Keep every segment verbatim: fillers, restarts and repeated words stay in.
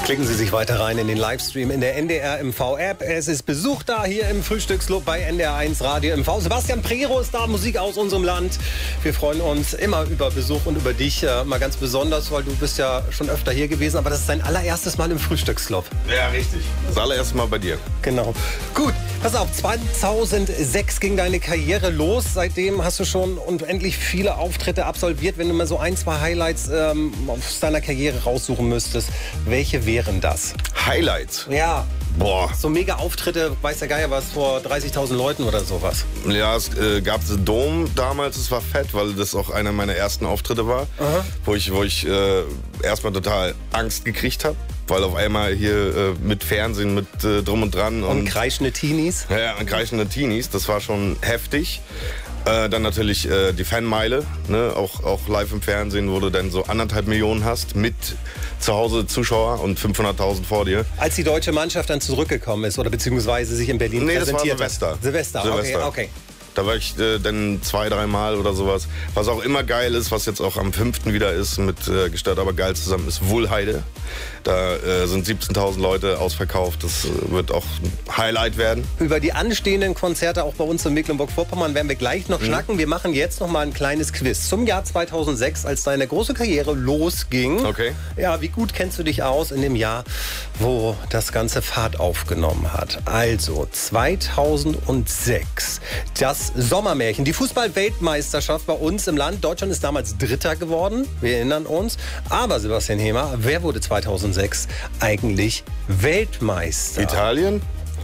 Klicken Sie sich weiter rein in den Livestream in der N D R M V-App. Es ist Besuch da hier im Frühstücksclub bei N D R eins Radio M V. Sebastian Prero ist da, Musik aus unserem Land. Wir freuen uns immer über Besuch und über dich, äh, mal ganz besonders, weil du bist ja schon öfter hier gewesen, aber das ist dein allererstes Mal im Frühstücksclub. Ja, richtig. Das allererste Mal bei dir. Genau. Gut, pass auf, zweitausendsechs ging deine Karriere los. Seitdem hast du schon unendlich viele Auftritte absolviert. Wenn du mal so ein, zwei Highlights ähm, aus deiner Karriere raussuchen müsstest, welche wären das? Highlights? Ja. Boah. So mega Auftritte, weiß der Geier was, vor dreißigtausend Leuten oder sowas. Ja, es äh, gab den Dom damals, es war fett, weil das auch einer meiner ersten Auftritte war, Aha. wo ich, wo ich äh, erstmal total Angst gekriegt habe. Weil auf einmal hier äh, mit Fernsehen, mit äh, drum und dran. Und, und kreischende Teenies. Ja, und kreischende Teenies, das war schon heftig. Äh, dann natürlich äh, die Fanmeile, ne? auch, auch live im Fernsehen, wo du dann so anderthalb Millionen hast mit zu Hause Zuschauer und fünfhunderttausend vor dir. Als die deutsche Mannschaft dann zurückgekommen ist oder beziehungsweise sich in Berlin nee, präsentiert das war Silvester. Silvester, Silvester. okay, okay. Da war ich äh, dann zwei, dreimal oder sowas. Was auch immer geil ist, was jetzt auch am fünften wieder ist, mit äh, Gestört aber geil zusammen, ist Wuhlheide. Da äh, sind siebzehntausend Leute ausverkauft. Das äh, wird auch ein Highlight werden. Über die anstehenden Konzerte auch bei uns in Mecklenburg-Vorpommern werden wir gleich noch mhm. schnacken. Wir machen jetzt noch mal ein kleines Quiz zum Jahr zweitausendsechs, als deine große Karriere losging. Okay. Ja, wie gut kennst du dich aus in dem Jahr, wo das Ganze Fahrt aufgenommen hat? Also zweitausendsechs, das Sommermärchen, die Fußball-Weltmeisterschaft bei uns im Land. Deutschland ist damals Dritter geworden, wir erinnern uns. Aber Sebastian Hemer, wer wurde zweitausendsechs eigentlich Weltmeister? Italien?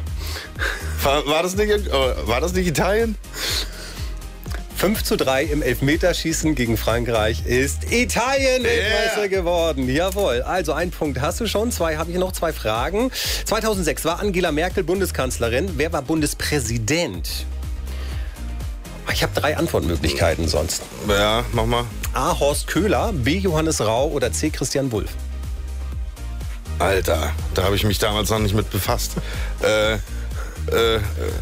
War, war, das, nicht, war das nicht Italien? fünf zu drei im Elfmeterschießen gegen Frankreich ist Italien Weltmeister yeah. geworden. Jawohl. Also ein Punkt hast du schon. Zwei habe ich noch, zwei Fragen. zweitausendsechs war Angela Merkel Bundeskanzlerin. Wer war Bundespräsident? Ich habe drei Antwortmöglichkeiten sonst. Ja, mach mal. A. Horst Köhler, B. Johannes Rau oder C. Christian Wulff? Alter, da habe ich mich damals noch nicht mit befasst. Äh, äh, äh,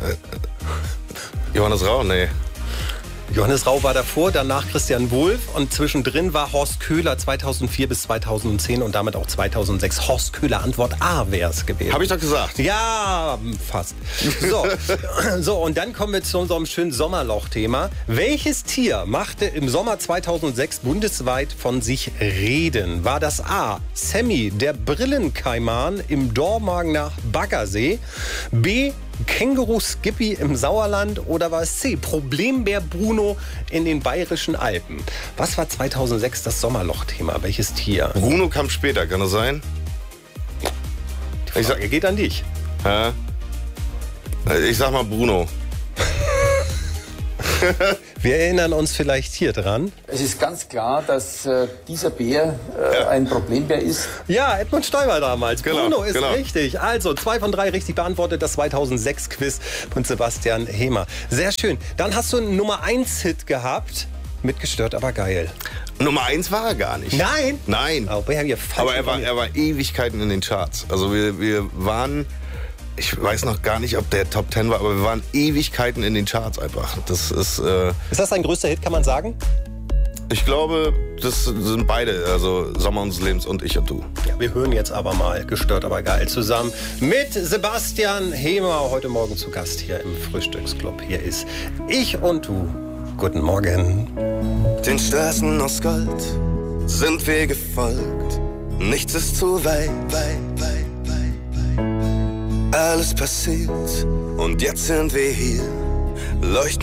Johannes Rau? Nee. Johannes Rau war davor, danach Christian Wulff und zwischendrin war Horst Köhler zweitausendvier bis zweitausendzehn und damit auch zweitausendsechs. Horst Köhler, Antwort A wäre es gewesen. Habe ich doch gesagt. Ja, fast. So, so, und dann kommen wir zu unserem schönen Sommerloch-Thema. Welches Tier machte im Sommer zweitausendsechs bundesweit von sich reden? War das A. Sammy, der Brillenkaiman im Dormagener Baggersee? B. Känguru Skippy im Sauerland oder war es C. Problembär Bruno in den Bayerischen Alpen? Was war zweitausendsechs das Sommerloch-Thema? Welches Tier? Bruno kam später, kann das sein? Die Frage ich sag, geht an dich. Ja. Ich sag mal Bruno. Wir erinnern uns vielleicht hier dran. Es ist ganz klar, dass äh, dieser Bär äh, ja. ein Problembär ist. Ja, Edmund Stoiber damals. Genau, Bruno ist genau. richtig. Also zwei von drei richtig beantwortet. Das zweitausendsechs-Quiz von Sebastian Hemer. Sehr schön. Dann hast du einen Nummer eins Hit gehabt. Mit Gestört aber geil. Nummer eins war er gar nicht. Nein? Nein. Aber, wir haben hier aber er, war, er war Ewigkeiten in den Charts. Also wir, wir waren... Ich weiß noch gar nicht, ob der Top Ten war, aber wir waren Ewigkeiten in den Charts einfach. Das ist, äh ist das dein größter Hit, kann man sagen? Ich glaube, das sind beide, also Sommer unseres Lebens und Ich und Du. Ja, wir hören jetzt aber mal Gestört aber geil zusammen mit Sebastian Hemer, heute Morgen zu Gast hier im Frühstücksclub. Hier ist Ich und Du. Guten Morgen. Den Straßen aus Gold sind wir gefolgt. Nichts ist zu weit, weit, weit, weit, weit. Alles passiert und jetzt sind wir hier. Leuchten